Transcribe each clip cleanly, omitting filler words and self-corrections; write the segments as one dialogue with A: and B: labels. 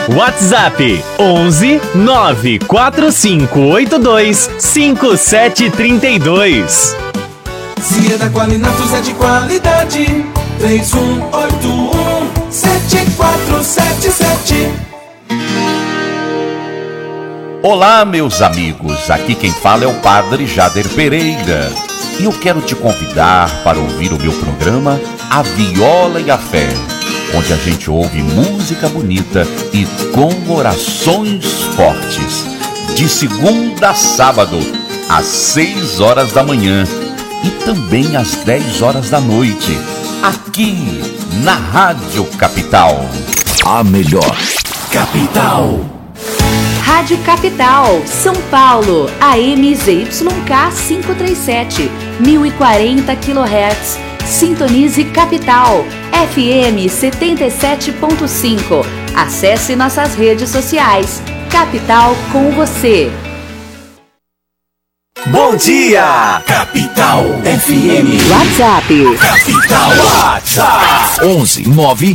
A: WhatsApp 11 94582 5732.
B: Se é da Qualinatos é de qualidade. 3181 7477.
C: Olá, meus amigos, aqui quem fala é o Padre Jader Pereira e eu quero te convidar para ouvir o meu programa A Viola e a Fé, onde a gente ouve música bonita e com orações fortes, de segunda a sábado, às 6 horas da manhã e também às 10 horas da noite, aqui na Rádio Capital. A melhor Capital.
D: Rádio Capital, São Paulo, AM ZYK 537, 1040 kHz. Sintonize Capital, FM 77.5. Acesse nossas redes sociais. Capital com você.
A: Bom dia, Capital FM.
D: WhatsApp.
A: Capital WhatsApp
E: 11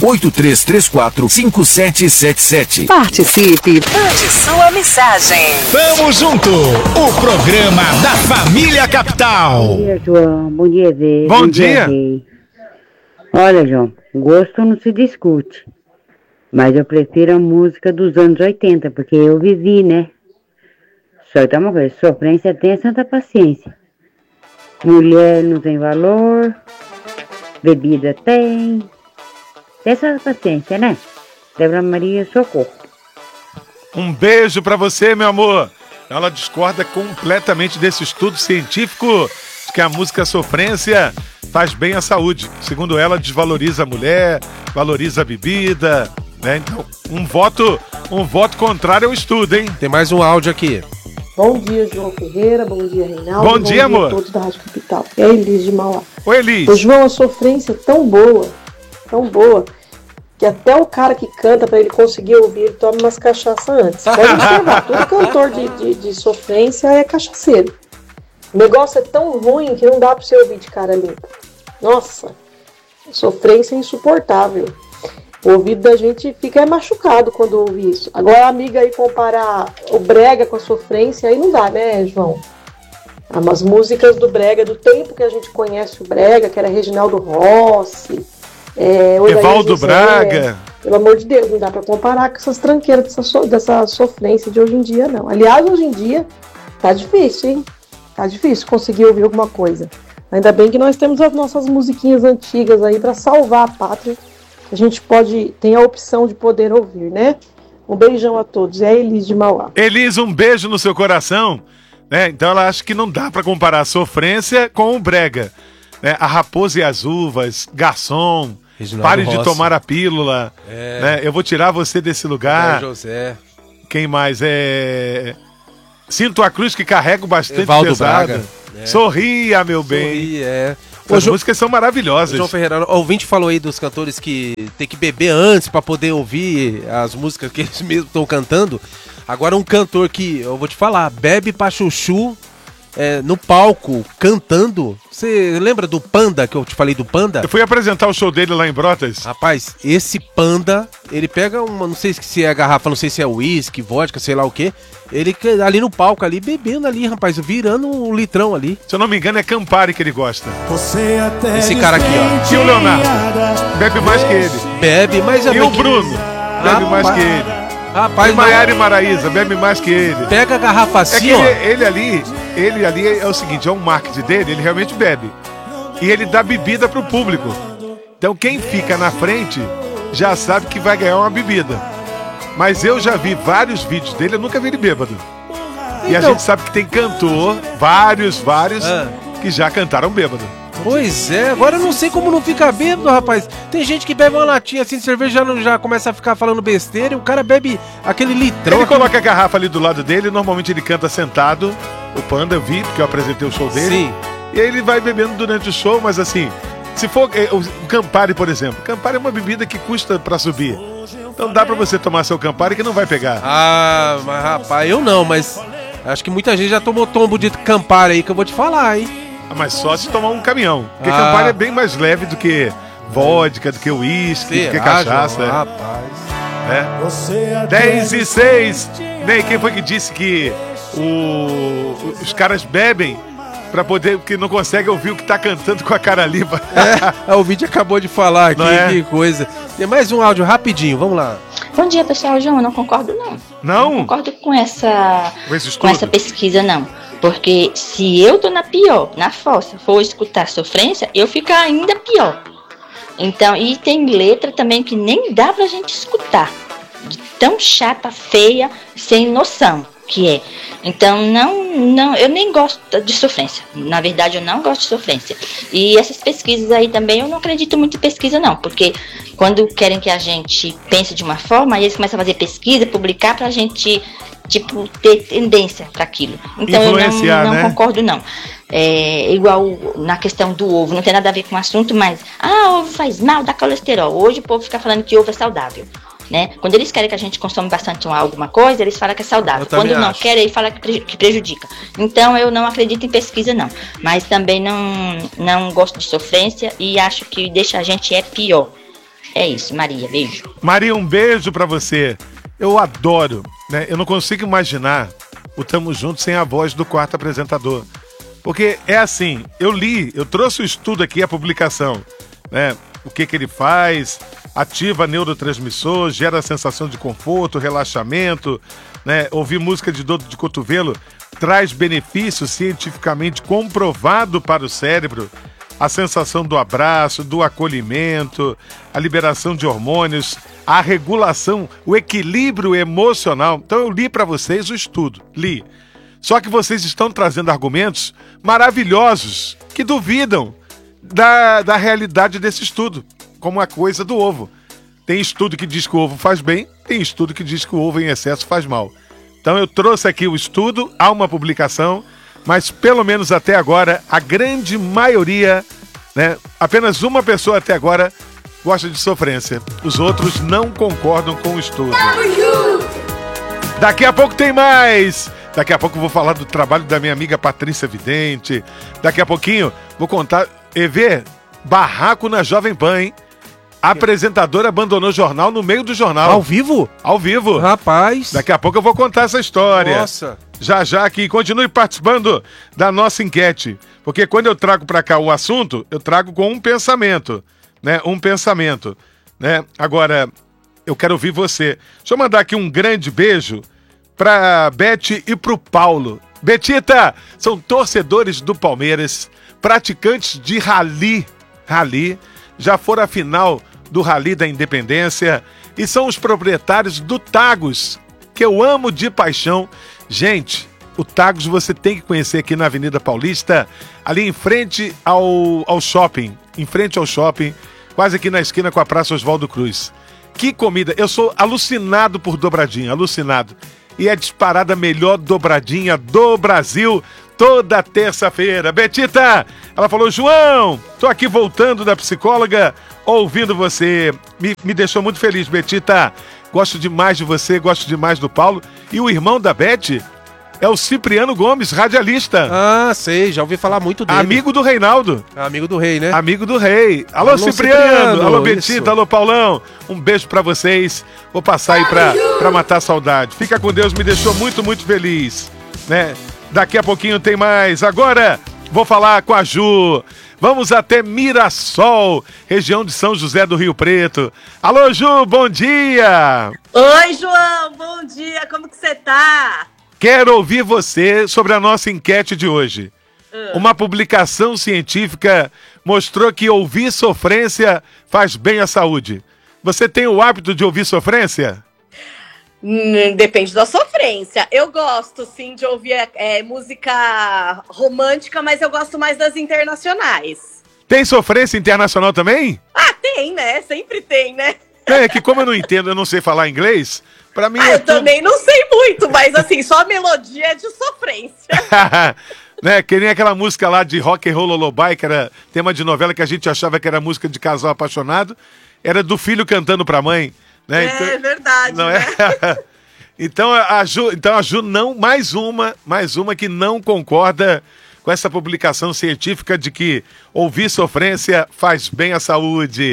E: 98334 5777.
D: Participe. Mande sua mensagem.
F: Tamo junto, o programa da Família Capital.
G: Bom dia, João. Bom dia, Zé.
F: Bom dia.
G: Rei. Olha, João, gosto não se discute, mas eu prefiro a música dos anos 80, porque eu vivi, né? Só que uma coisa, sofrência tem santa paciência. Mulher não tem valor, bebida tem santa paciência, né? Débora Maria, socorro.
F: Um beijo pra você, meu amor. Ela discorda completamente desse estudo científico de que a música sofrência faz bem à saúde. Segundo ela, desvaloriza a mulher, valoriza a bebida, né? Então, um voto contrário ao estudo, hein?
H: Tem mais um áudio aqui.
I: Bom dia, João Ferreira. Bom dia, Reinaldo.
F: Bom dia, amor.
I: A todos da Rádio Capital. É a Elis de Mauá.
F: Oi, Elis.
I: Ô, João, a sofrência é tão boa, que até o cara que canta, pra ele conseguir ouvir, ele toma umas cachaças antes. Pode observar, todo cantor de sofrência é cachaceiro. O negócio é tão ruim que não dá pra você ouvir de cara limpa. Nossa, sofrência é insuportável. O ouvido da gente fica machucado quando ouve isso. Agora, a amiga aí comparar o brega com a sofrência, aí não dá, né, João? As músicas do brega, do tempo que a gente conhece o brega, que era Reginaldo Rossi,
F: Evaldo Braga.
I: Pelo amor de Deus, não dá pra comparar com essas tranqueiras dessa sofrência de hoje em dia, não. Aliás, hoje em dia, tá difícil, hein? Tá difícil conseguir ouvir alguma coisa. Ainda bem que nós temos as nossas musiquinhas antigas aí pra salvar a pátria. A gente tem a opção de poder ouvir, né? Um beijão a todos. É a Elis de Mauá.
F: Elis, um beijo no seu coração. Né? Então ela acha que não dá pra comparar a sofrência com o brega. Né? A Raposa e as Uvas, Garçom,
H: Reginaldo
F: Pare
H: Rossi.
F: de tomar a pílula. Né? Eu vou tirar você desse lugar.
H: José.
F: Quem mais? Sinto a cruz que carrego bastante
H: Evaldo
F: pesado.
H: Braga.
F: Sorria, meu bem.
H: Sorria,
F: As músicas são maravilhosas.
H: João Ferreira, o ouvinte falou aí dos cantores que tem que beber antes pra poder ouvir as músicas que eles mesmos estão cantando. Agora um cantor que, eu vou te falar, bebe pra chuchu no palco, cantando. Você lembra do Panda, que eu te falei do Panda?
F: Eu fui apresentar o show dele lá em Brotas.
H: Rapaz, esse Panda, ele pega uma, não sei se é garrafa, não sei se é uísque, vodka, sei lá o quê. Ele ali no palco, ali, bebendo ali, rapaz, virando um litrão ali.
F: Se eu não me engano, é Campari que ele gosta.
H: Esse cara aqui, ó.
F: E o Leonardo? Bebe mais que ele.
H: Bebe, mas...
F: E o Bruno? Bebe mais que ele.
H: Rapaz,
F: e Maiara e Maraísa, bebe mais que ele.
H: Pega a garrafa assim,
F: ó. Ele ali é o seguinte, é um marketing dele, ele realmente bebe. E ele dá bebida pro público. Então quem fica na frente já sabe que vai ganhar uma bebida. Mas eu já vi vários vídeos dele, eu nunca vi ele bêbado. E a gente sabe que tem cantor, vários, que já cantaram bêbado.
H: Pois é, agora eu não sei como não fica bêbado, rapaz. Tem gente que bebe uma latinha assim de cerveja já começa a ficar falando besteira e o cara bebe aquele litrão.
F: Ele coloca a garrafa ali do lado dele, normalmente ele canta sentado. O Panda eu vi, porque eu apresentei o show dele.
H: Sim.
F: E aí ele vai bebendo durante o show, mas assim, se for o Campari, por exemplo. Campari é uma bebida que custa pra subir. Então dá pra você tomar seu Campari que não vai pegar.
H: Ah, mas rapaz, eu não, mas acho que muita gente já tomou tombo de Campari aí que eu vou te falar, hein?
F: Mas só se tomar um caminhão. Porque Campari é bem mais leve do que vodka, do que uísque, do que cachaça.
H: Rapaz.
F: É. 10:06. Ney, quem foi que disse que os caras bebem pra poder, porque não consegue ouvir o que tá cantando com a cara limpa?
H: O vídeo acabou de falar aqui, que coisa. Tem mais um áudio rapidinho, vamos lá.
J: Bom dia, pessoal. João, eu não concordo, não.
F: Não?
J: Não concordo com essa pesquisa, não. Porque se eu tô na fossa, for escutar sofrência, eu fico ainda pior. Então, e tem letra também que nem dá pra gente escutar. De tão chata, feia, sem noção que é. Então, não, eu nem gosto de sofrência. Na verdade, eu não gosto de sofrência. E essas pesquisas aí também, eu não acredito muito em pesquisa, não. Porque quando querem que a gente pense de uma forma, aí eles começam a fazer pesquisa, publicar pra gente, tipo, ter tendência para aquilo. Então, eu não concordo, não. É igual na questão do ovo, não tem nada a ver com o assunto, mas ovo faz mal, dá colesterol. Hoje o povo fica falando que ovo é saudável, né? Quando eles querem que a gente consome bastante alguma coisa, eles falam que é saudável. Quando não querem, eles falam que prejudica. Então eu não acredito em pesquisa, não. Mas também não gosto de sofrência e acho que deixa a gente pior. É isso, Maria, beijo.
F: Maria, um beijo pra você. Eu adoro, né? Eu não consigo imaginar o Tamo Junto sem a voz do quarto apresentador. Porque é assim, eu trouxe o estudo aqui, a publicação, né? O que ele faz, ativa neurotransmissor, gera a sensação de conforto, relaxamento, né? Ouvir música de dor de cotovelo traz benefício cientificamente comprovado para o cérebro, a sensação do abraço, do acolhimento, a liberação de hormônios, a regulação, o equilíbrio emocional. Então eu li para vocês o estudo, li. Só que vocês estão trazendo argumentos maravilhosos que duvidam da realidade desse estudo, como a coisa do ovo. Tem estudo que diz que o ovo faz bem, tem estudo que diz que o ovo em excesso faz mal. Então eu trouxe aqui o estudo, há uma publicação, mas pelo menos até agora, a grande maioria, né, apenas uma pessoa até agora gosta de sofrência. Os outros não concordam com o estudo. Daqui a pouco tem mais! Daqui a pouco eu vou falar do trabalho da minha amiga Patrícia Vidente. Daqui a pouquinho vou contar... barraco na Jovem Pan, hein? A apresentadora abandonou o jornal no meio do jornal.
H: Ao vivo?
F: Ao vivo.
H: Rapaz.
F: Daqui a pouco eu vou contar essa história.
H: Nossa.
F: Já aqui. Continue participando da nossa enquete. Porque quando eu trago pra cá o assunto, eu trago com um pensamento, né? Um pensamento, né? Agora, eu quero ouvir você. Deixa eu mandar aqui um grande beijo pra Beth e pro Paulo. Betita, são torcedores do Palmeiras, praticantes de rally, já foram à final do Rally da Independência e são os proprietários do Tagus, que eu amo de paixão. Gente, o Tagus você tem que conhecer aqui na Avenida Paulista, ali em frente ao shopping, quase aqui na esquina com a Praça Oswaldo Cruz. Que comida, eu sou alucinado por dobradinha, alucinado. E é disparada a melhor dobradinha do Brasil toda terça-feira. Betita, ela falou, João, tô aqui voltando da psicóloga, ouvindo você. Me deixou muito feliz, Betita. Gosto demais de você, gosto demais do Paulo. E o irmão da Beth é o Cipriano Gomes, radialista.
H: Ah, sei, já ouvi falar muito dele.
F: Amigo do Reinaldo.
H: Amigo do rei, né?
F: Amigo do rei. Alô, Cipriano. Alô, Betita. Alô, Paulão. Um beijo pra vocês. Vou passar aí pra matar a saudade. Fica com Deus, me deixou muito, muito feliz, né? Daqui a pouquinho tem mais. Agora, vou falar com a Ju. Vamos até Mirassol, região de São José do Rio Preto. Alô, Ju, bom dia.
K: Oi, João, bom dia. Como que você tá?
F: Quero ouvir você sobre a nossa enquete de hoje. Uma publicação científica mostrou que ouvir sofrência faz bem à saúde. Você tem o hábito de ouvir sofrência?
K: Depende da sofrência. Eu gosto, sim, de ouvir música romântica, mas eu gosto mais das internacionais.
F: Tem sofrência internacional também?
K: Ah, tem, né? Sempre tem, né?
F: É que como eu não entendo, eu não sei falar inglês, pra mim
K: eu também não sei muito, mas assim, só a melodia é de sofrência.
F: Né, que nem aquela música lá de Rock and Roll Lullaby, que era tema de novela que a gente achava que era música de casal apaixonado, era do filho cantando pra mãe. Né?
K: Então, é verdade,
F: não
K: né?
F: Então a Ju não, mais uma que não concorda com essa publicação científica de que ouvir sofrência faz bem à saúde.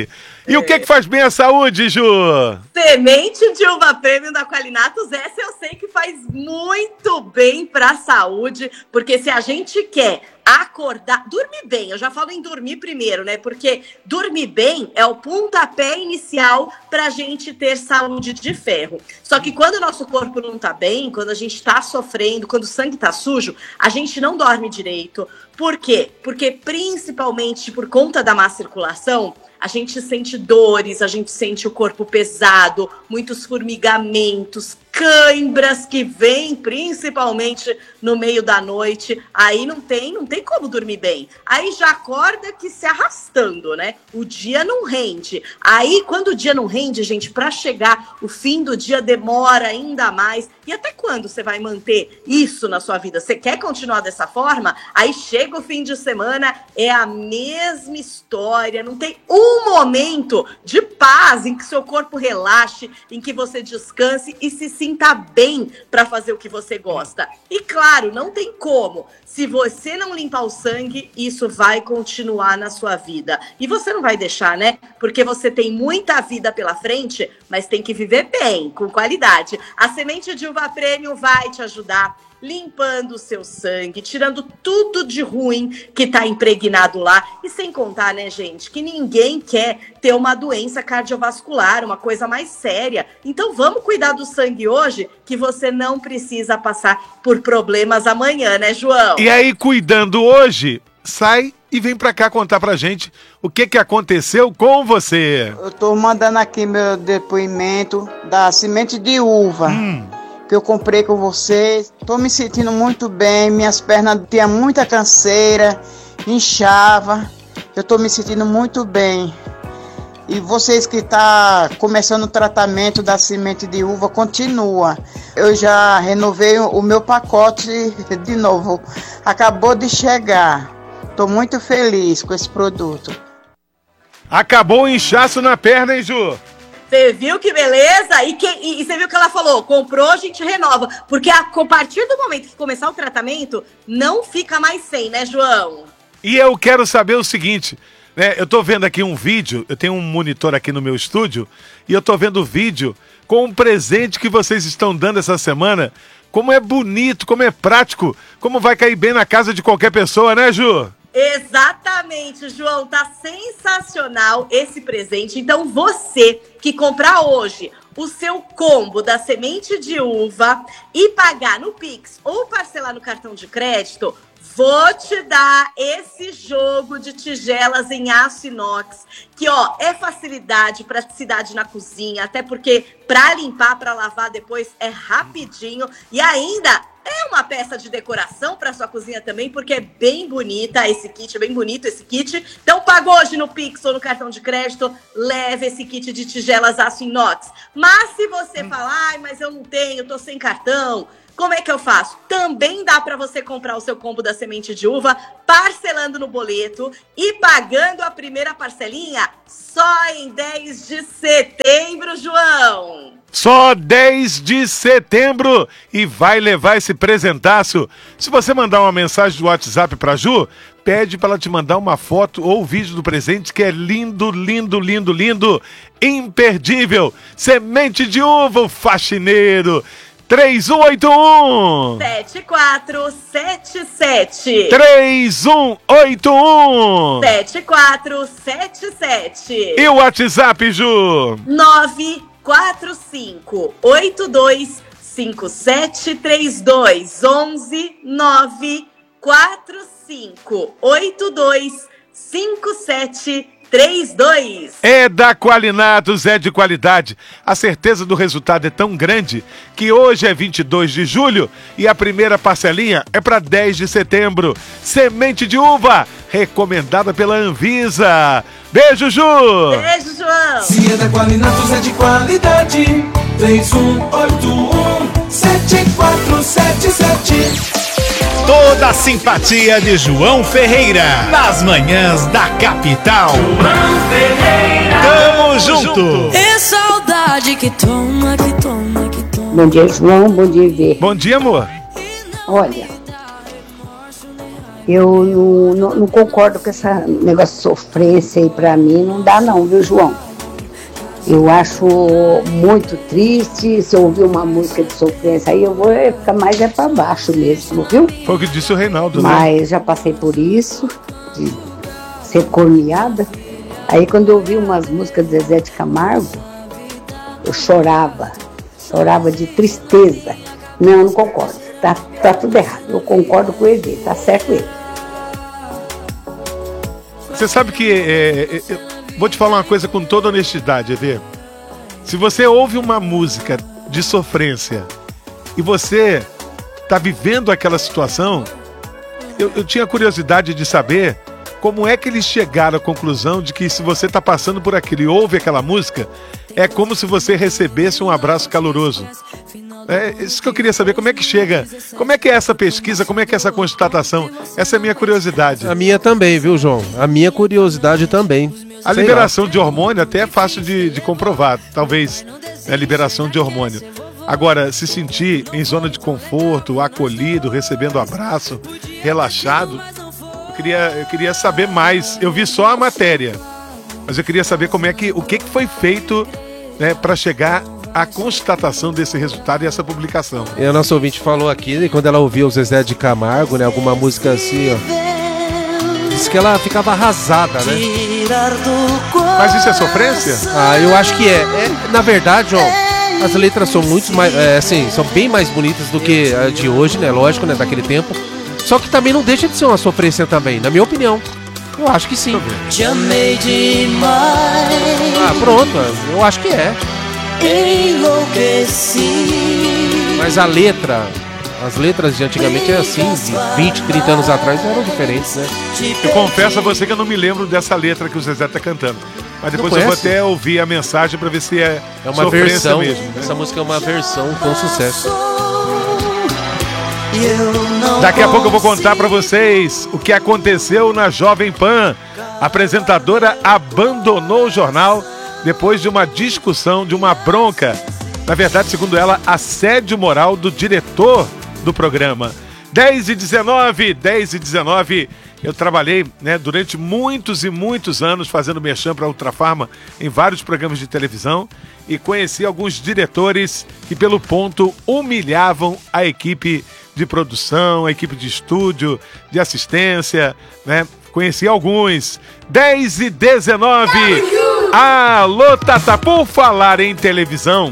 F: E o que faz bem à saúde, Ju?
K: Semente de uva premium da Qualinatos, essa eu sei que faz muito bem para a saúde, porque se a gente quer acordar, dormir bem, eu já falo em dormir primeiro, né? Porque dormir bem é o pontapé inicial pra gente ter saúde de ferro. Só que quando o nosso corpo não tá bem, quando a gente tá sofrendo, quando o sangue tá sujo, a gente não dorme direito. Por quê? Porque principalmente por conta da má circulação, a gente sente dores, a gente sente o corpo pesado, muitos formigamentos, cãibras que vêm principalmente no meio da noite. Aí não tem como dormir bem. Aí já acorda que se arrastando, né? O dia não rende. Aí quando o dia não rende, gente, para chegar o fim do dia demora ainda mais. E até quando você vai manter isso na sua vida? Você quer continuar dessa forma? Aí chega o fim de semana, é a mesma história. Não tem um momento de paz em que seu corpo relaxe, em que você descanse e se sinta bem para fazer o que você gosta. E claro, não tem como. Se você não limpar o sangue, isso vai continuar na sua vida. E você não vai deixar, né? Porque você tem muita vida pela frente, mas tem que viver bem, com qualidade. A semente de uva premium vai te ajudar limpando o seu sangue, tirando tudo de ruim que tá impregnado lá. E sem contar, né, gente, que ninguém quer ter uma doença cardiovascular, uma coisa mais séria. Então vamos cuidar do sangue hoje, que você não precisa passar por problemas amanhã, né, João?
F: E aí, cuidando hoje, sai e vem pra cá contar pra gente o que aconteceu com você.
L: Eu tô mandando aqui meu depoimento da semente de uva. Que eu comprei com vocês. Tô me sentindo muito bem, minhas pernas tinham muita canseira, inchava. Eu tô me sentindo muito bem. E vocês que tá começando o tratamento da semente de uva, continua. Eu já renovei o meu pacote de novo. Acabou de chegar. Tô muito feliz com esse produto.
F: Acabou o inchaço na perna, hein, Ju?
K: Você viu que beleza? E você viu que ela falou, comprou, a gente renova. Porque a partir do momento que começar o tratamento, não fica mais sem, né, João?
F: E eu quero saber o seguinte, né? Eu tô vendo aqui um vídeo, eu tenho um monitor aqui no meu estúdio, e eu tô vendo o vídeo com um presente que vocês estão dando essa semana. Como é bonito, como é prático, como vai cair bem na casa de qualquer pessoa, né, Ju?
K: Exatamente, João, tá sensacional esse presente. Então você que comprar hoje o seu combo da semente de uva e pagar no Pix ou parcelar no cartão de crédito, vou te dar esse jogo de tigelas em aço inox, que ó, é facilidade, praticidade na cozinha, até porque para limpar, para lavar depois é rapidinho e ainda é uma peça de decoração para sua cozinha também, porque é bem bonita esse kit, é bem bonito esse kit. Então, paga hoje no Pix ou no cartão de crédito, leve esse kit de tigelas aço inox. Mas se você falar, ai, mas eu não tenho, tô sem cartão, como é que eu faço? Também dá para você comprar o seu combo da semente de uva, parcelando no boleto e pagando a primeira parcelinha só em 10 de setembro, João.
F: Só 10 de setembro e vai levar esse presentaço. Se você mandar uma mensagem do WhatsApp pra Ju, pede para ela te mandar uma foto ou vídeo do presente que é lindo, lindo, lindo, lindo, imperdível. Semente de uva, o faxineiro. 3181
K: 7477
F: 3181
K: 7477
F: E o WhatsApp, Ju?
K: 945825732 11-945825732.
F: É da Qualinatos, é de qualidade. A certeza do resultado é tão grande que hoje é 22 de julho e a primeira parcelinha é para 10 de setembro. Semente de uva, recomendada pela Anvisa. Beijo, Ju!
K: Beijo, João!
B: Se é da Qualinatos, é de qualidade. 3181-7477.
A: Toda a simpatia de João Ferreira, nas manhãs da capital. João Ferreira. Tamo junto.
M: É saudade que toma, que toma, que toma.
G: Bom dia, João. Bom dia, Vê.
F: Bom dia, amor.
G: Olha, eu não concordo com esse negócio de sofrência aí pra mim. Não dá não, viu, João?
N: Eu acho muito triste. Se eu ouvir uma música de sofrência aí, eu vou ficar mais pra baixo mesmo, viu?
F: Foi o que disse o Reinaldo,
N: Mas já passei por isso, de ser corneada. Aí quando eu ouvi umas músicas de Zezé de Camargo, eu chorava de tristeza. Não, eu não concordo, tá tudo errado. Eu concordo com ele, tá certo ele.
F: Você sabe que, vou te falar uma coisa com toda honestidade, Evê. Se você ouve uma música de sofrência e você tá vivendo aquela situação, eu tinha curiosidade de saber como é que eles chegaram à conclusão de que se você tá passando por aquilo e ouve aquela música, é como se você recebesse um abraço caloroso. É isso que eu queria saber, como é que chega, como é que é essa pesquisa, como é que é essa constatação? Essa é a minha curiosidade.
H: A minha também, viu, João? A minha curiosidade também.
F: A liberação de hormônio até é fácil de comprovar, talvez, a liberação de hormônio. Agora, se sentir em zona de conforto, acolhido, recebendo abraço, relaxado, eu queria saber mais. Eu vi só a matéria, mas eu queria saber o que foi feito, né, para chegar à constatação desse resultado e essa publicação.
H: E a nossa ouvinte falou aqui, né, quando ela ouvia o Zezé de Camargo, né, alguma música assim, ó, disse que ela ficava arrasada, né?
F: Mas isso é sofrência?
H: Ah, eu acho que é. Na verdade, João, as letras são muito mais, assim, são bem mais bonitas do que a de hoje, né? Lógico, né? Daquele tempo. Só que também não deixa de ser uma sofrência também, na minha opinião. Eu acho que sim.
M: Te amei demais.
H: Ah, pronto. Eu acho que é.
M: Enlouqueci.
H: Mas as letras de antigamente eram assim, de 20, 30 anos atrás eram diferentes, né?
F: Eu confesso a você que eu não me lembro dessa letra que o Zezé tá cantando. Mas depois eu vou até ouvir a mensagem pra ver se é
H: uma versão
F: mesmo. Né?
H: Essa música é uma versão com sucesso.
F: Daqui a pouco eu vou contar pra vocês o que aconteceu na Jovem Pan. A apresentadora abandonou o jornal depois de uma discussão, de uma bronca. Na verdade, segundo ela, assédio moral do diretor do programa. 10h19. Eu trabalhei, né, durante muitos e muitos anos fazendo merchan para a Ultrafarma em vários programas de televisão e conheci alguns diretores que, pelo ponto, humilhavam a equipe de produção, a equipe de estúdio, de assistência, né? Conheci alguns. 10h19. Alô, Tata, por falar em televisão,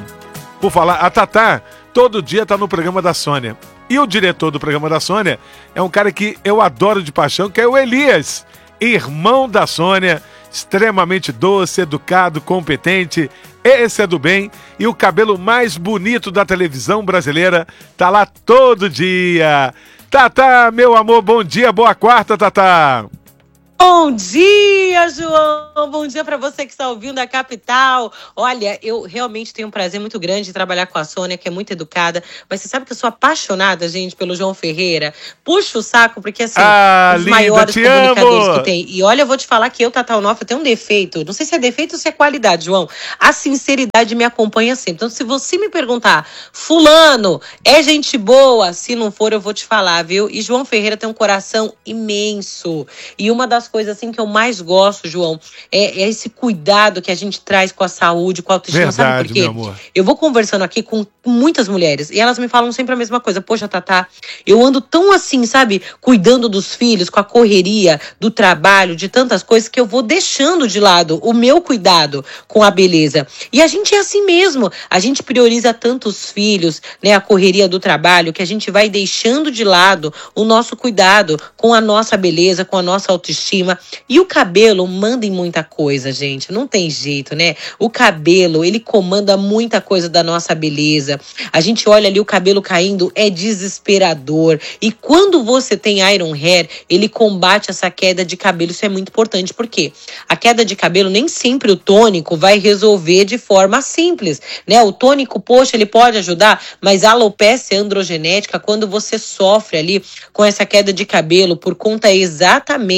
F: a Tatá todo dia tá no programa da Sônia. E o diretor do programa da Sônia é um cara que eu adoro de paixão, que é o Elias, irmão da Sônia, extremamente doce, educado, competente, esse é do bem, e o cabelo mais bonito da televisão brasileira tá lá todo dia. Tatá, meu amor, bom dia, boa quarta, Tatá.
O: Bom dia, João! Bom dia para você que está ouvindo a Capital. Olha, eu realmente tenho um prazer muito grande de trabalhar com a Sônia, que é muito educada. Mas você sabe que eu sou apaixonada, gente, pelo João Ferreira. Puxa o saco, porque assim, os
F: linda,
O: maiores comunicadores que tem. E olha, eu vou te falar que eu, Tata Onofre, tenho um defeito. Não sei se é defeito ou se é qualidade, João. A sinceridade me acompanha sempre. Então, se você me perguntar, fulano, é gente boa? Se não for, eu vou te falar, viu? E João Ferreira tem um coração imenso. E uma das coisas assim que eu mais gosto, João, é esse cuidado que a gente traz com a saúde, com a autoestima.
F: Verdade,
O: sabe por quê?
F: meu amor.
O: Eu vou conversando aqui com muitas mulheres e elas me falam sempre a mesma coisa. Poxa, Tatá, eu ando tão assim, sabe, cuidando dos filhos, com a correria, do trabalho, de tantas coisas, que eu vou deixando de lado o meu cuidado com a beleza. E a gente é assim mesmo. A gente prioriza tantos filhos, né, a correria do trabalho, que a gente vai deixando de lado o nosso cuidado com a nossa beleza, com a nossa autoestima. E o cabelo manda em muita coisa, gente. Não tem jeito, né? O cabelo, ele comanda muita coisa da nossa beleza. A gente olha ali o cabelo caindo, é desesperador. E quando você tem Iron Hair, ele combate essa queda de cabelo. Isso é muito importante. Por quê? A queda de cabelo, nem sempre o tônico vai resolver de forma simples, né? O tônico, poxa, ele pode ajudar, mas a alopecia androgenética, quando você sofre ali com essa queda de cabelo por conta exatamente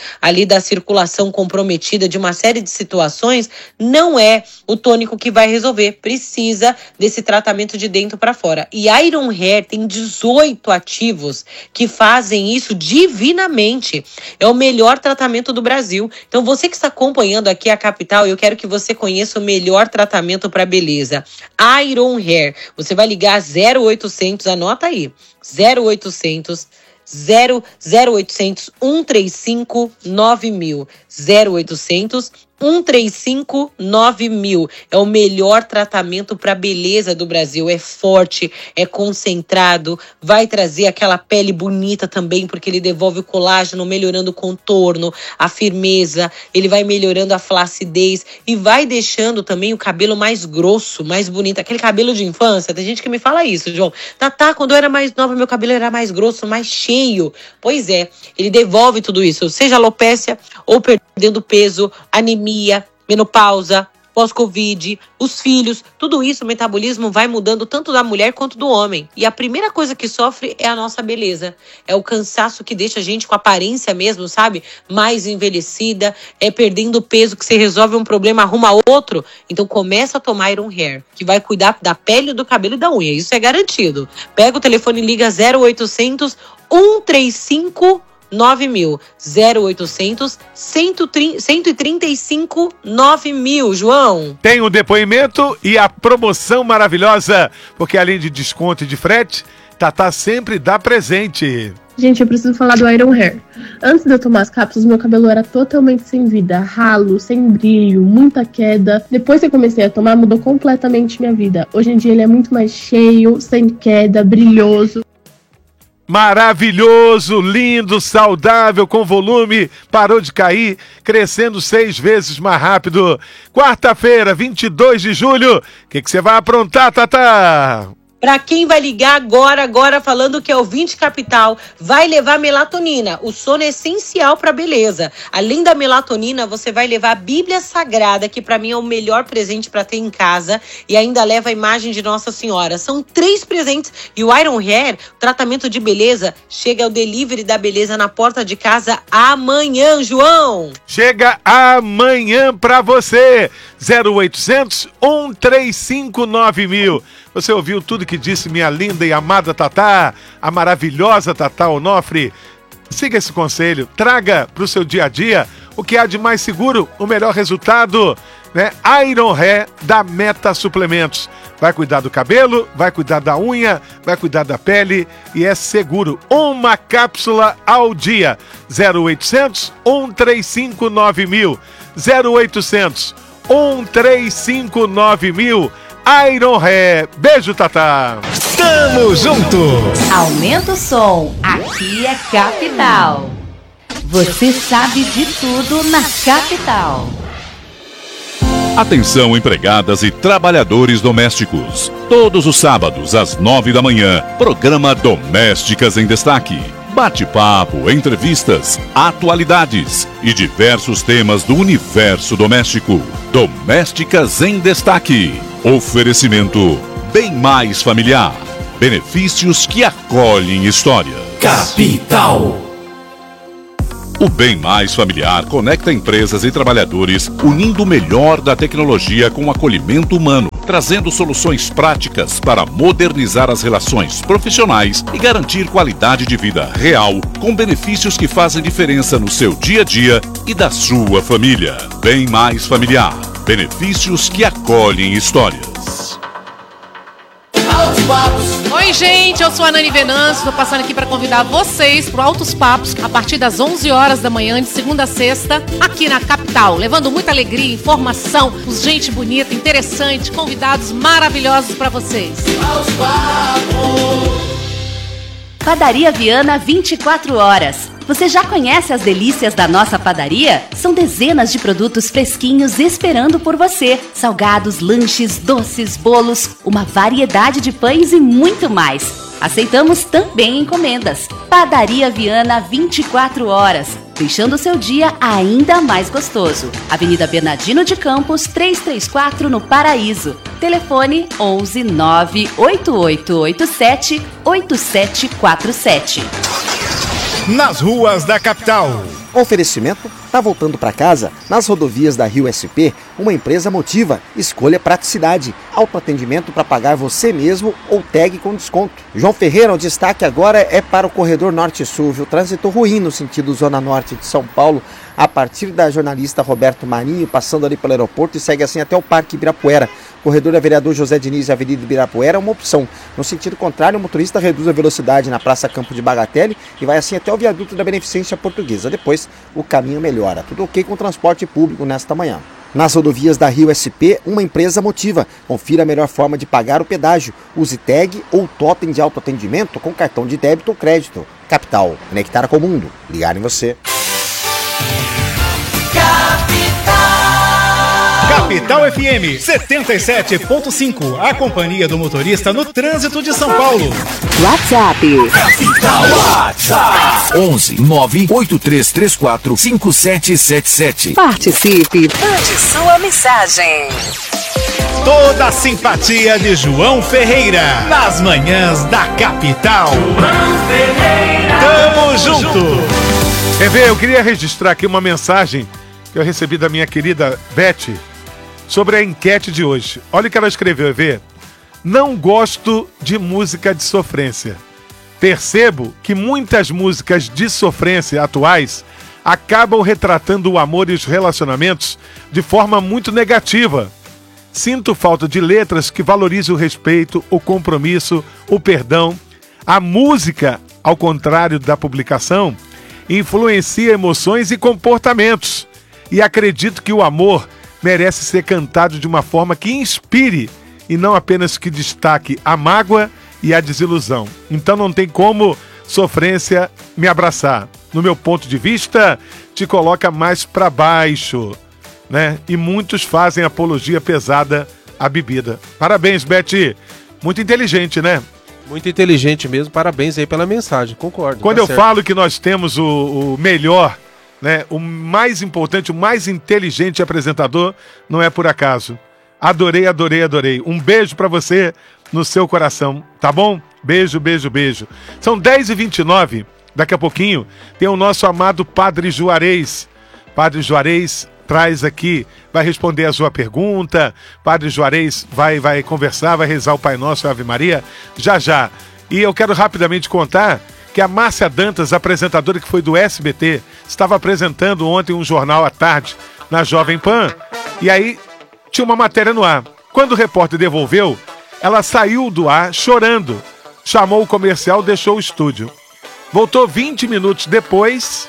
O: ali da circulação comprometida, de uma série de situações, não é o tônico que vai resolver. Precisa desse tratamento de dentro para fora. E Iron Hair tem 18 ativos que fazem isso divinamente. É o melhor tratamento do Brasil. Então você que está acompanhando aqui a Capital, eu quero que você conheça o melhor tratamento para beleza. Iron Hair. Você vai ligar 0800, anota aí, 0800 135 9000, 0800 135 9000. É o melhor tratamento para beleza do Brasil. É forte, é concentrado, vai trazer aquela pele bonita também, porque ele devolve o colágeno, melhorando o contorno, a firmeza, ele vai melhorando a flacidez e vai deixando também o cabelo mais grosso, mais bonito, aquele cabelo de infância. Tem gente que me fala isso, João. Tatá, quando eu era mais nova, meu cabelo era mais grosso, mais cheio. Pois é, ele devolve tudo isso, seja alopécia ou perdendo peso, anemia, menopausa, pós-Covid, os filhos, tudo isso, o metabolismo vai mudando tanto da mulher quanto do homem. E a primeira coisa que sofre é a nossa beleza. É o cansaço que deixa a gente com aparência mesmo, sabe? Mais envelhecida, é perdendo peso, que você resolve um problema, arruma outro. Então começa a tomar Iron Hair, que vai cuidar da pele, do cabelo e da unha. Isso é garantido. Pega o telefone e liga 0800 135 9000, 0800 135 9000, João.
F: Tem o depoimento e a promoção maravilhosa, porque além de desconto e de frete, Tatá sempre dá presente.
P: Gente, eu preciso falar do Iron Hair. Antes de eu tomar as cápsulas, meu cabelo era totalmente sem vida, ralo, sem brilho, muita queda. Depois que eu comecei a tomar, mudou completamente minha vida. Hoje em dia ele é muito mais cheio, sem queda, brilhoso.
F: Maravilhoso, lindo, saudável, com volume, parou de cair, crescendo 6 vezes mais rápido. Quarta-feira, 22 de julho, o que você vai aprontar, Tatá?
O: Para quem vai ligar agora falando que é ouvinte Capital, vai levar melatonina. O sono é essencial para beleza. Além da melatonina, você vai levar a Bíblia Sagrada, que para mim é o melhor presente para ter em casa, e ainda leva a imagem de Nossa Senhora. São 3 presentes. E o Iron Hair, o tratamento de beleza, chega ao delivery da beleza na porta de casa amanhã, João.
F: Chega amanhã para você. 0800 135 9000. Você ouviu tudo que disse minha linda e amada Tatá, a maravilhosa Tatá Onofre? Siga esse conselho, traga para o seu dia a dia o que há de mais seguro, o melhor resultado, né? Iron Hair da Meta Suplementos. Vai cuidar do cabelo, vai cuidar da unha, vai cuidar da pele e é seguro. Uma cápsula ao dia. 0800 135 9000. 0800 135 9000. Iron Hair. Beijo, Tatá.
A: Tamo junto.
D: Aumenta o som. Aqui é Capital. Você sabe de tudo na Capital.
C: Atenção, empregadas e trabalhadores domésticos. Todos os sábados, às 9 da manhã, programa Domésticas em Destaque. Bate-papo, entrevistas, atualidades e diversos temas do universo doméstico. Domésticas em Destaque. Oferecimento Bem Mais Familiar. Benefícios que acolhem história.
E: Capital.
C: O Bem Mais Familiar conecta empresas e trabalhadores, unindo o melhor da tecnologia com o acolhimento humano, trazendo soluções práticas para modernizar as relações profissionais e garantir qualidade de vida real, com benefícios que fazem diferença no seu dia a dia e da sua família. Bem Mais Familiar. Benefícios que acolhem histórias.
Q: Oi, gente, eu sou a Nani Venâncio, estou passando aqui para convidar vocês para o Altos Papos, a partir das 11 horas da manhã, de segunda a sexta, aqui na Capital, levando muita alegria, informação, gente bonita, interessante, convidados maravilhosos para vocês.
D: Padaria Viana 24 horas. Você já conhece as delícias da nossa padaria? São dezenas de produtos fresquinhos esperando por você. Salgados, lanches, doces, bolos, uma variedade de pães e muito mais. Aceitamos também encomendas. Padaria Viana 24 horas, deixando o seu dia ainda mais gostoso. Avenida Bernardino de Campos, 334 no Paraíso. Telefone 11 98887 8747.
A: nas ruas da capital.
R: Oferecimento: tá voltando para casa? Nas rodovias da Rio SP, uma empresa motiva. Escolha praticidade. Autoatendimento para pagar você mesmo ou tag com desconto. João Ferreira, o destaque agora é para o corredor norte-sul. O trânsito ruim no sentido zona norte de São Paulo, a partir da jornalista Roberto Marinho, passando ali pelo aeroporto e segue assim até o Parque Ibirapuera. Corredor da Vereador José Diniz e Avenida Ibirapuera é uma opção. No sentido contrário, o motorista reduz a velocidade na Praça Campo de Bagatelle e vai assim até o viaduto da Beneficência Portuguesa. Depois, o caminho melhora. Tudo ok com o transporte público nesta manhã. Nas rodovias da Rio SP, uma empresa motiva. Confira a melhor forma de pagar o pedágio. Use tag ou totem de autoatendimento com cartão de débito ou crédito. Capital, conectar com o mundo. Ligar em você.
A: Capital FM 77.5, a companhia do motorista no trânsito de São Paulo.
E: WhatsApp. WhatsApp 11 98334 5777.
M: Participe, mande sua mensagem.
A: Toda a simpatia de João Ferreira, nas manhãs da capital. João Ferreira. Tamo junto.
F: Quer ver? Eu queria registrar aqui uma mensagem que eu recebi da minha querida Beth sobre a enquete de hoje. Olha o que ela escreveu, Evê. Não gosto de música de sofrência. Percebo que muitas músicas de sofrência atuais acabam retratando o amor e os relacionamentos de forma muito negativa. Sinto falta de letras que valorizem o respeito, o compromisso, o perdão. A música, ao contrário da publicação, influencia emoções e comportamentos. E acredito que o amor merece ser cantado de uma forma que inspire e não apenas que destaque a mágoa e a desilusão. Então não tem como sofrência me abraçar. No meu ponto de vista, te coloca mais para baixo, né? E muitos fazem apologia pesada à bebida. Parabéns, Beth. Muito inteligente, né?
H: Muito inteligente mesmo. Parabéns aí pela mensagem. Concordo.
F: Quando eu falo que nós temos o melhor, né, o mais importante, o mais inteligente apresentador, não é por acaso. Adorei, adorei, adorei. Um beijo pra você no seu coração, tá bom? Beijo, beijo, beijo. São 10h29, daqui a pouquinho tem o nosso amado Padre Juarez. Padre Juarez traz aqui, vai responder a sua pergunta. Padre Juarez vai conversar, vai rezar o Pai Nosso e a Ave Maria, já já. E eu quero rapidamente contar que a Márcia Dantas, apresentadora que foi do SBT, estava apresentando ontem um jornal à tarde na Jovem Pan, e aí tinha uma matéria no ar. Quando o repórter devolveu, ela saiu do ar chorando, chamou o comercial, deixou o estúdio. Voltou 20 minutos depois,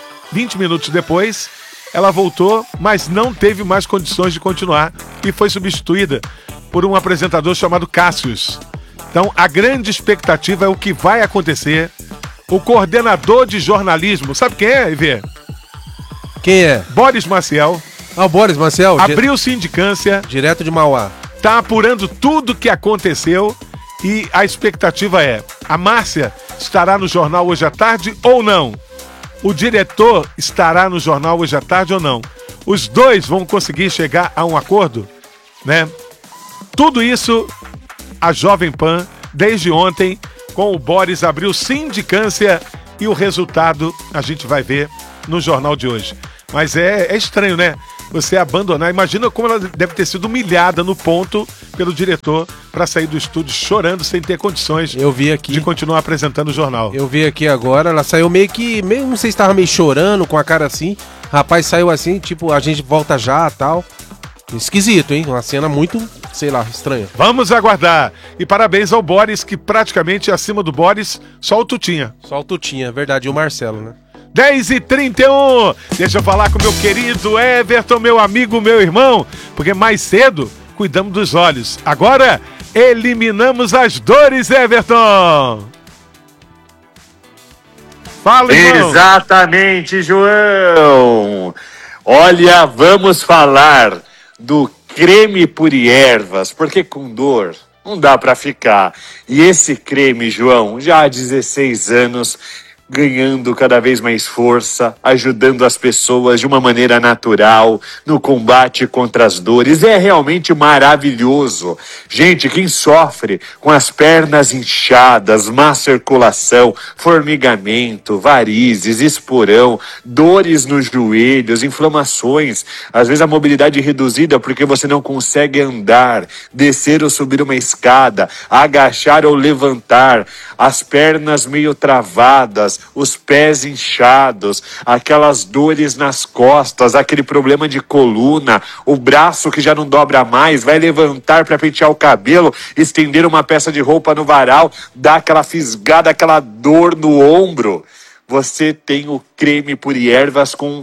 F: ela voltou, mas não teve mais condições de continuar e foi substituída por um apresentador chamado Cássius. Então, a grande expectativa é o que vai acontecer. O coordenador de jornalismo, sabe quem é, Ivê?
H: Quem é?
F: Boris Maciel.
H: Ah, o Boris Maciel?
F: Abriu sindicância.
H: Direto de Mauá.
F: Tá apurando tudo o que aconteceu e a expectativa é: a Márcia estará no jornal hoje à tarde ou não? O diretor estará no jornal hoje à tarde ou não? Os dois vão conseguir chegar a um acordo, né? Tudo isso, a Jovem Pan, desde ontem, com o Boris, abriu sindicância e o resultado a gente vai ver no jornal de hoje. Mas é estranho, né? Você abandonar. Imagina como ela deve ter sido humilhada no ponto pelo diretor para sair do estúdio chorando sem ter condições de continuar apresentando o jornal.
H: Eu vi aqui agora, ela saiu meio, não sei se estava meio chorando, com a cara assim. Rapaz, saiu assim, tipo, a gente volta já, tal. Esquisito, hein? Uma cena muito, sei lá, estranha.
F: Vamos aguardar. E parabéns ao Boris, que praticamente acima do Boris, só o Tutinha.
H: Só o Tutinha, verdade. E o Marcelo, né?
F: 10h31. Deixa eu falar com meu querido Everton, meu amigo, meu irmão. Porque mais cedo, cuidamos dos olhos. Agora, eliminamos as dores, Everton. Fala, irmão.
S: Exatamente, João. Olha, vamos falar do creme Puriervas, porque com dor não dá pra ficar. E esse creme, João, já há 16 anos, ganhando cada vez mais força, ajudando as pessoas de uma maneira natural no combate contra as dores. É realmente maravilhoso. Gente, quem sofre com as pernas inchadas, má circulação, formigamento, varizes, esporão, dores nos joelhos, inflamações, às vezes a mobilidade reduzida porque você não consegue andar, descer ou subir uma escada, agachar ou levantar, as pernas meio travadas, os pés inchados, aquelas dores nas costas, aquele problema de coluna, o braço que já não dobra mais, vai levantar para pentear o cabelo, estender uma peça de roupa no varal, dá aquela fisgada, aquela dor no ombro. Você tem o creme Puri Ervas com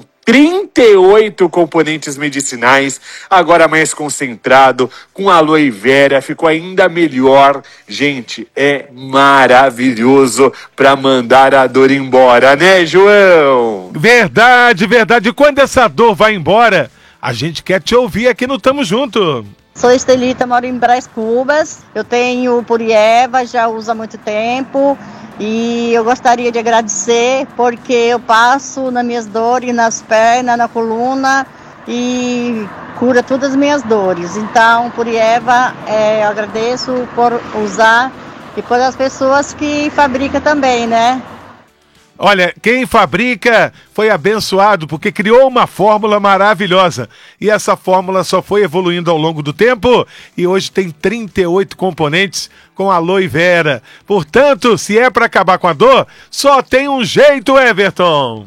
S: 38 componentes medicinais, agora mais concentrado, com aloe vera, ficou ainda melhor. Gente, é maravilhoso para mandar a dor embora, né, João?
F: Verdade, verdade. Quando essa dor vai embora, a gente quer te ouvir aqui no Tamo Junto.
T: Sou Estelita, moro em Brás Cubas, eu tenho Puri Ervas, já uso há muito tempo. E eu gostaria de agradecer porque eu passo nas minhas dores, nas pernas, na coluna e cura todas as minhas dores. Então, Puri Erva, eu agradeço por usar e por as pessoas que fabricam também, né?
F: Olha, quem fabrica foi abençoado porque criou uma fórmula maravilhosa. E essa fórmula só foi evoluindo ao longo do tempo e hoje tem 38 componentes com aloe vera. Portanto, se é para acabar com a dor, só tem um jeito, Everton.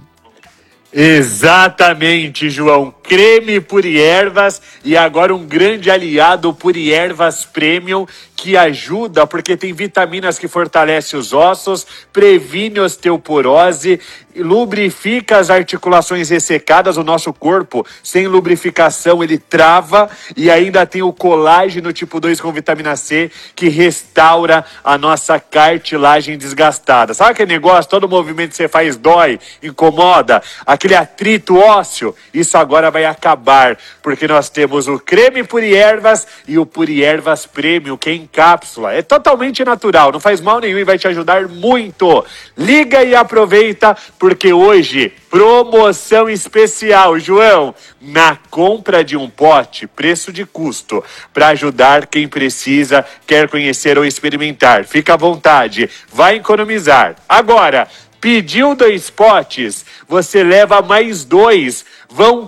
S: Exatamente, João. Creme Puri Ervas e agora um grande aliado, Puri Ervas Premium, que ajuda porque tem vitaminas que fortalecem os ossos, previne osteoporose, lubrifica as articulações ressecadas. O nosso corpo, sem lubrificação, ele trava, e ainda tem o colágeno tipo 2 com vitamina C, que restaura a nossa cartilagem desgastada. Sabe aquele negócio, todo movimento que você faz dói, incomoda, aquele atrito ósseo? Isso agora vai acabar, porque nós temos o creme Puri Ervas e o Puri Ervas Premium, que é em cápsula. É totalmente natural, não faz mal nenhum e vai te ajudar muito. Liga e aproveita, porque hoje, promoção especial, João, na compra de um pote, preço de custo, para ajudar quem precisa, quer conhecer ou experimentar. Fica à vontade, vai economizar. Agora, pediu 2 potes, você leva mais 2. Vão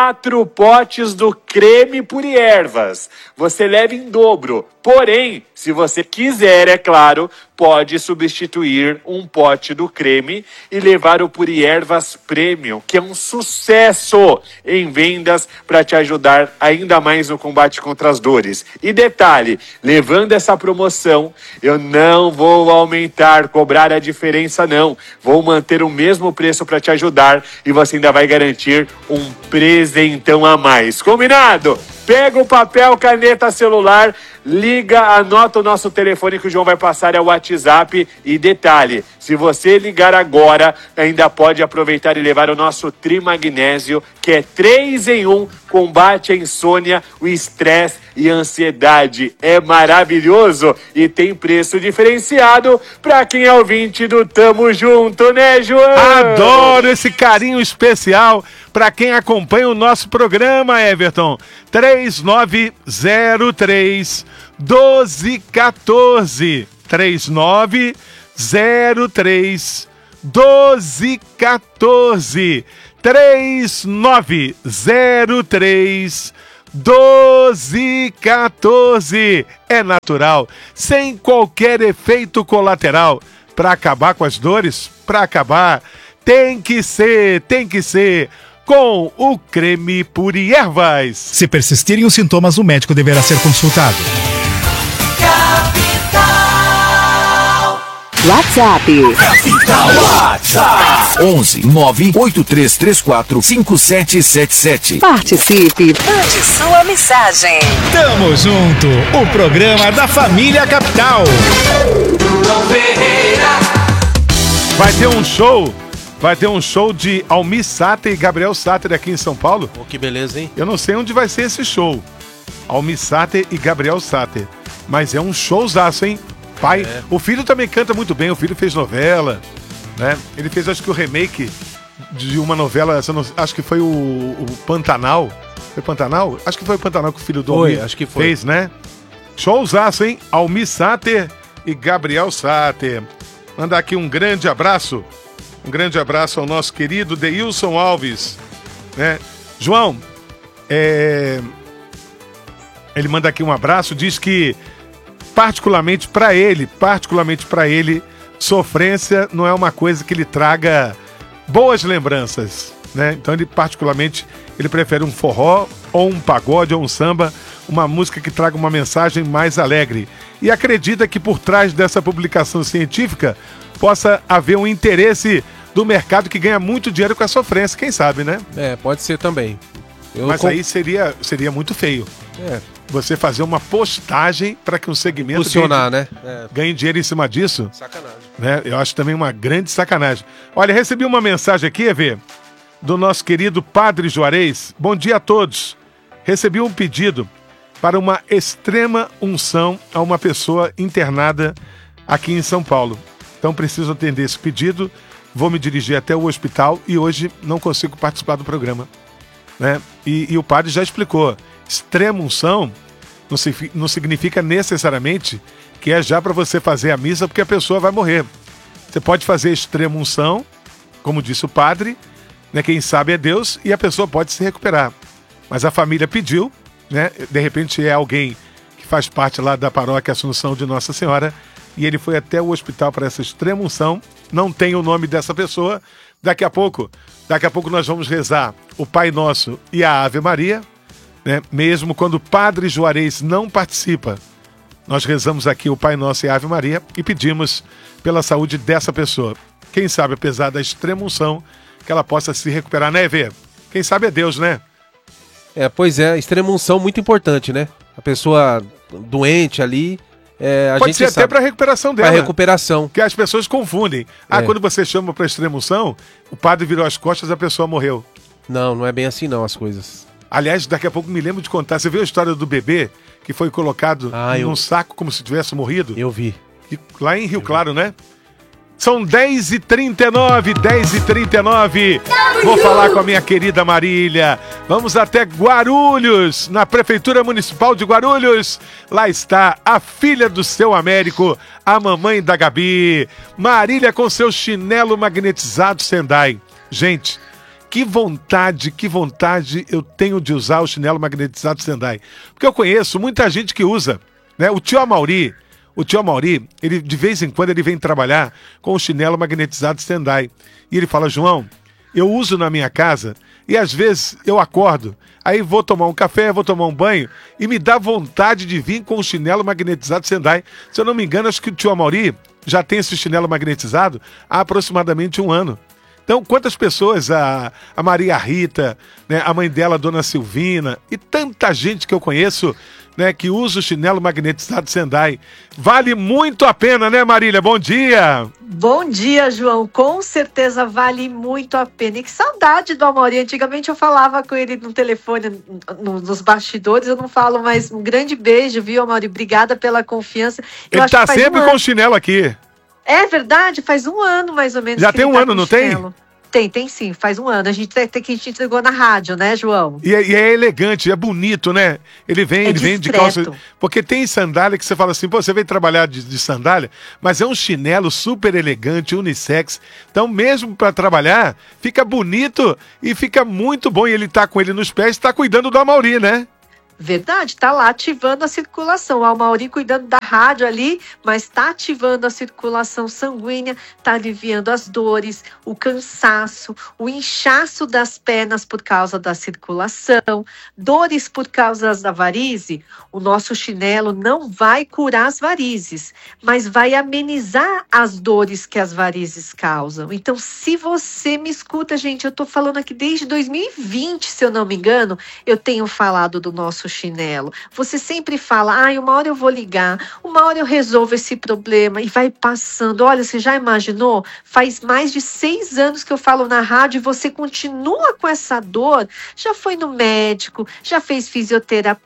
S: 4 potes do creme Puri Ervas. Você leva em dobro. Porém, se você quiser, é claro, pode substituir um pote do creme e levar o Puri Ervas Premium, que é um sucesso em vendas para te ajudar ainda mais no combate contra as dores. E detalhe, levando essa promoção, eu não vou aumentar, cobrar a diferença não. Vou manter o mesmo preço para te ajudar e você ainda vai garantir um presentão a mais. Combinado? Pega o papel, caneta, celular, liga, anota o nosso telefone que o João vai passar, é o WhatsApp. E detalhe, se você ligar agora, ainda pode aproveitar e levar o nosso Trimagnésio, que é 3 em 1, combate a insônia, o estresse e a ansiedade. É maravilhoso e tem preço diferenciado para quem é ouvinte do Tamo Junto, né, João?
F: Adoro esse carinho especial para quem acompanha o nosso programa, Everton. 3903 1214. 3903 1214. 3903 1214. É natural, sem qualquer efeito colateral. Para acabar com as dores, para acabar, tem que ser com o creme Puri Ervas.
A: Se persistirem os sintomas, o médico deverá ser consultado.
E: WhatsApp. WhatsApp 11 98334 5777. Participe.
M: Mande sua mensagem.
A: Tamo junto, o programa da família Capital.
F: Vai ter um show de Almir Sater e Gabriel Sater aqui em São Paulo.
H: Oh, que beleza, hein?
F: Eu não sei onde vai ser esse show. Almir Sater e Gabriel Sater. Mas é um showzaço, hein? Pai, o filho também canta muito bem, o filho fez novela. né? Ele fez, acho que o remake de uma novela, acho que foi o Pantanal. Foi Pantanal? Acho que foi o Pantanal que o filho do Almir
H: acho que foi.
F: fez, né? Showzaço, hein? Almir Sater e Gabriel Sater. Mandar aqui um grande abraço. Um grande abraço ao nosso querido Deilson Alves, né? João, ele manda aqui um abraço, diz que particularmente para ele, sofrência não é uma coisa que lhe traga boas lembranças, né? Então ele prefere um forró ou um pagode ou um samba, uma música que traga uma mensagem mais alegre. E acredita que por trás dessa publicação científica possa haver um interesse do mercado que ganha muito dinheiro com a sofrência, quem sabe, né?
H: Pode ser também.
F: Mas aí seria muito feio. Você fazer uma postagem para que um segmento ganhe dinheiro em cima disso.
H: Sacanagem.
F: Né? Eu acho também uma grande sacanagem. Olha, recebi uma mensagem aqui, Evê, do nosso querido Padre Juarez. Bom dia a todos. Recebi um pedido para uma extrema unção a uma pessoa internada aqui em São Paulo. Então preciso atender esse pedido. Vou me dirigir até o hospital e hoje não consigo participar do programa, né? E o padre já explicou. Extrema unção não significa necessariamente que é já para você fazer a missa porque a pessoa vai morrer. Você pode fazer extrema unção, como disse o padre, né? Quem sabe é Deus, e a pessoa pode se recuperar. Mas a família pediu, né? De repente é alguém que faz parte lá da paróquia Assunção de Nossa Senhora, e ele foi até o hospital para essa extrema unção. Não tem o nome dessa pessoa. Daqui a pouco nós vamos rezar o Pai Nosso e a Ave Maria, né? Mesmo quando o Padre Juarez não participa, nós rezamos aqui o Pai Nosso e a Ave Maria e pedimos pela saúde dessa pessoa. Quem sabe, apesar da extrema unção, que ela possa se recuperar, né, Evê? Quem sabe é Deus, né?
H: Pois é, extrema unção muito importante, né? A pessoa doente ali...
F: Pode ser até para recuperação dela.
H: Para recuperação.
F: Que as pessoas confundem. Quando você chama para extrema unção, o padre virou as costas e a pessoa morreu.
H: Não é bem assim não as coisas.
F: Aliás, daqui a pouco me lembro de contar. Você viu a história do bebê que foi colocado num saco como se tivesse morrido?
H: Eu vi.
F: Lá em Rio Claro, né? São 10h39, 10h39. Vou falar com a minha querida Marília. Vamos até Guarulhos, na Prefeitura Municipal de Guarulhos. Lá está a filha do seu Américo, a mamãe da Gabi. Marília com seu chinelo magnetizado Sendai. Gente, que vontade eu tenho de usar o chinelo magnetizado Sendai. Porque eu conheço muita gente que usa, né? O tio Amauri, ele de vez em quando ele vem trabalhar com o chinelo magnetizado Sendai. E ele fala, João, eu uso na minha casa e às vezes eu acordo, aí vou tomar um café, vou tomar um banho e me dá vontade de vir com o chinelo magnetizado Sendai. Se eu não me engano, acho que o tio Amauri já tem esse chinelo magnetizado há aproximadamente 1 ano. Então, quantas pessoas, a Maria Rita, né, a mãe dela, a Dona Silvina, e tanta gente que eu conheço, né, que usa o chinelo magnetizado Sendai. Vale muito a pena, né, Marília? Bom dia!
U: Bom dia, João. Com certeza vale muito a pena. E que saudade do Amauri. Antigamente eu falava com ele no telefone, nos bastidores, eu não falo mais. Um grande beijo, viu, Amauri? Obrigada pela confiança.
F: Ele tá sempre com o chinelo aqui.
U: É verdade, faz 1 ano mais ou menos.
F: Já tem 1 ano, não tem?
U: Tem sim, faz 1 ano. A gente entregou na rádio, né, João?
F: E é elegante, é bonito, né? Ele vem de calça. Porque tem sandália que você fala assim, pô, você veio trabalhar de sandália, mas é um chinelo super elegante, unissex. Então, mesmo para trabalhar, fica bonito e fica muito bom. E ele tá com ele nos pés, tá cuidando do Amauri, né?
U: Verdade, tá lá ativando a circulação. O Amauri cuidando da rádio ali, mas tá ativando a circulação sanguínea, tá aliviando as dores, o cansaço, o inchaço das pernas por causa da circulação, dores por causa da varize. O nosso chinelo não vai curar as varizes, mas vai amenizar as dores que as varizes causam. Então, se você me escuta, gente, eu tô falando aqui desde 2020, se eu não me engano, eu tenho falado do nosso chinelo. Você sempre fala, uma hora eu vou ligar, uma hora eu resolvo esse problema, e vai passando. Olha, você já imaginou? Faz mais de 6 anos que eu falo na rádio e você continua com essa dor. Já foi no médico, já fez fisioterapia,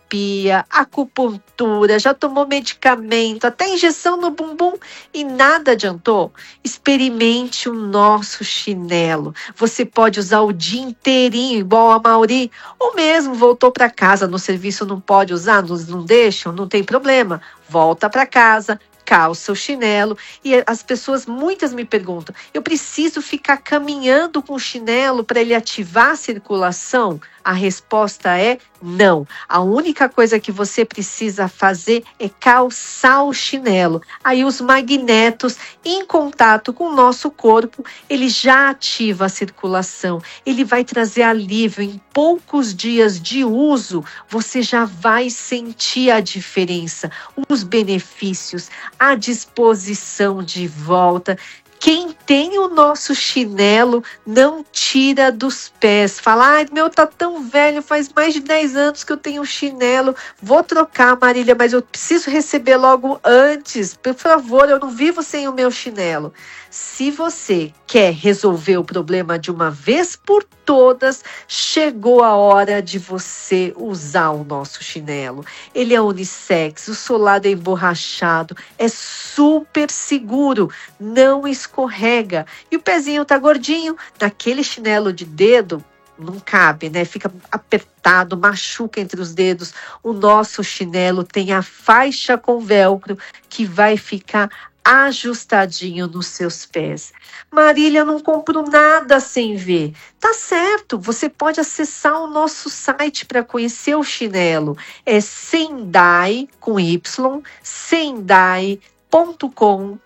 U: fisioterapia, acupuntura, já tomou medicamento, até injeção no bumbum e nada adiantou? Experimente o nosso chinelo. Você pode usar o dia inteirinho, igual a Mauri, ou mesmo voltou para casa, no serviço não pode usar, não deixam, não tem problema. Volta para casa, calça o chinelo, e as pessoas, muitas me perguntam, eu preciso ficar caminhando com o chinelo para ele ativar a circulação? A resposta é não. A única coisa que você precisa fazer é calçar o chinelo. Aí os magnetos, em contato com o nosso corpo, ele já ativa a circulação. Ele vai trazer alívio. Em poucos dias de uso, você já vai sentir a diferença, os benefícios, a disposição de volta. Quem tem o nosso chinelo não tira dos pés. Fala, ai, meu tá tão velho, faz mais de 10 anos que eu tenho chinelo. Vou trocar, Marília, mas eu preciso receber logo antes. Por favor, eu não vivo sem o meu chinelo. Se você quer resolver o problema de uma vez por todas, chegou a hora de você usar o nosso chinelo. Ele é unissex, o solado é emborrachado, é super seguro, não escorrega. E o pezinho tá gordinho, naquele chinelo de dedo, não cabe, né? Fica apertado, machuca entre os dedos. O nosso chinelo tem a faixa com velcro que vai ficar ajustadinho nos seus pés. Marília, eu não compro nada sem ver. Tá certo, você pode acessar o nosso site para conhecer o chinelo. É Sendai, com Y, sendai.com.br,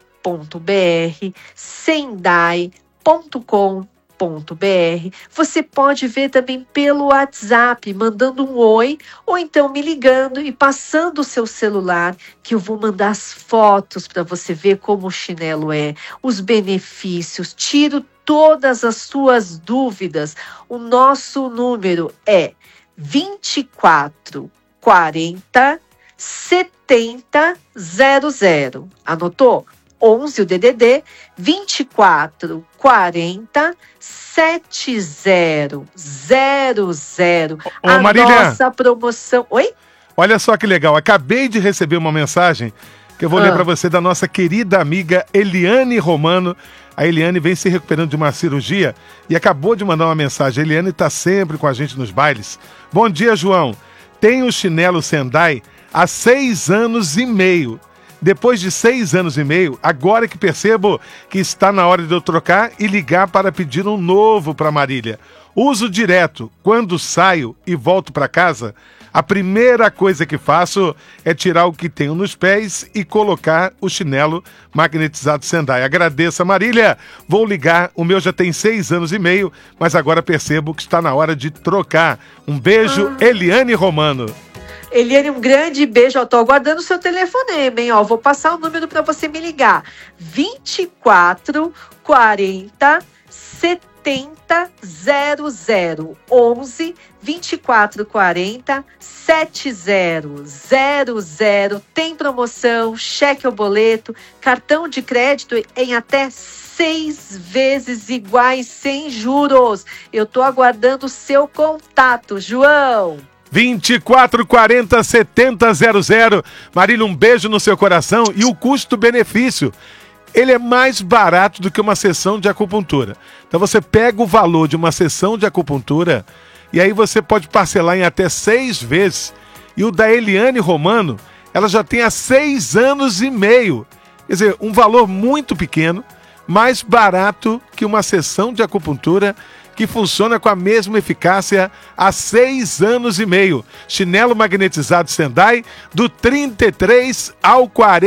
U: sendai.com.br. Você pode ver também pelo WhatsApp, mandando um oi, ou então me ligando e passando o seu celular, que eu vou mandar as fotos para você ver como o chinelo é, os benefícios, tiro todas as suas dúvidas. O nosso número é 24 40 70 00. Anotou? 11 o DDD 24 40 70 00. A
F: Marília,
U: nossa promoção. Oi?
F: Olha só que legal. Acabei de receber uma mensagem que eu vou ler para você da nossa querida amiga Eliane Romano. A Eliane vem se recuperando de uma cirurgia e acabou de mandar uma mensagem. A Eliane está sempre com a gente nos bailes. Bom dia, João. Tenho o chinelo Sendai há 6 anos e meio. Depois de 6 anos e meio, agora que percebo que está na hora de eu trocar e ligar para pedir um novo para Marília. Uso direto. Quando saio e volto para casa, a primeira coisa que faço é tirar o que tenho nos pés e colocar o chinelo magnetizado Sendai. Agradeço a Marília. Vou ligar. O meu já tem 6 anos e meio, mas agora percebo que está na hora de trocar. Um beijo, Eliane Romano.
U: Eliane, um grande beijo. Eu tô aguardando o seu telefonema, hein? Ó, vou passar o número para você me ligar. 24 40 70 00. 11 24 40 70 00. Tem promoção, cheque ou boleto, cartão de crédito em até 6 vezes iguais sem juros. Eu tô aguardando o seu contato, João.
F: 24 40 70 00. Marília, um beijo no seu coração. E o custo-benefício, ele é mais barato do que uma sessão de acupuntura. Então você pega o valor de uma sessão de acupuntura e aí você pode parcelar em até 6 vezes. E o da Eliane Romano, ela já tem há 6 anos e meio. Quer dizer, um valor muito pequeno, mais barato que uma sessão de acupuntura que funciona com a mesma eficácia há 6 anos e meio. Chinelo magnetizado Sendai, do 33 ao 40.